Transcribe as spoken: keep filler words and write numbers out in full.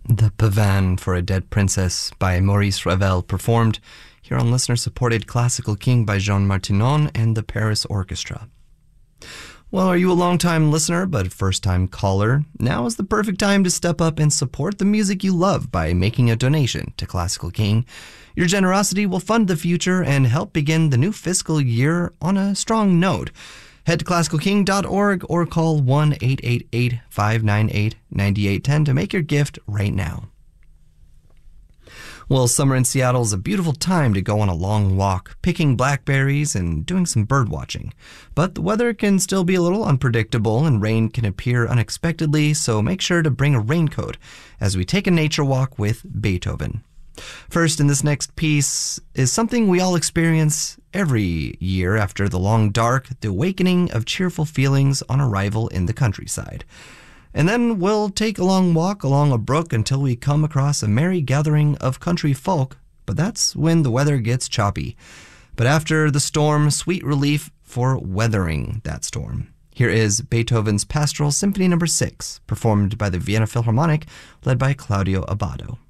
The Pavane for a Dead Princess by Maurice Ravel, performed here on listener-supported Classical King by Jean Martinon and the Paris Orchestra. Well, are you a long-time listener but first-time caller? Now is the perfect time to step up and support the music you love by making a donation to Classical King. Your generosity will fund the future and help begin the new fiscal year on a strong note. Head to classical king dot org or call one eight eight eight, five nine eight, nine eight one zero to make your gift right now. Well, summer in Seattle is a beautiful time to go on a long walk, picking blackberries and doing some bird watching. But the weather can still be a little unpredictable and rain can appear unexpectedly, so make sure to bring a raincoat as we take a nature walk with Beethoven. First, in this next piece, is something we all experience every year after the long dark, the awakening of cheerful feelings on arrival in the countryside. And then we'll take a long walk along a brook until we come across a merry gathering of country folk, but that's when the weather gets choppy. But after the storm, sweet relief for weathering that storm. Here is Beethoven's Pastoral Symphony number six, performed by the Vienna Philharmonic, led by Claudio Abbado.